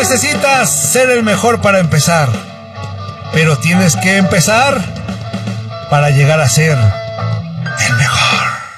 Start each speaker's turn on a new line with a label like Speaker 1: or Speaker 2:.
Speaker 1: necesitas ser el mejor para empezar, pero tienes que empezar para llegar a ser el mejor.